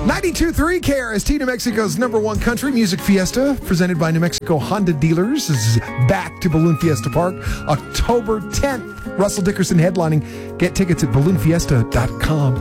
92.3 KRST, New Mexico's #1 country music fiesta, presented by New Mexico Honda Dealers, is back to Balloon Fiesta Park, October 10th. Russell Dickerson headlining. Get tickets at balloonfiesta.com.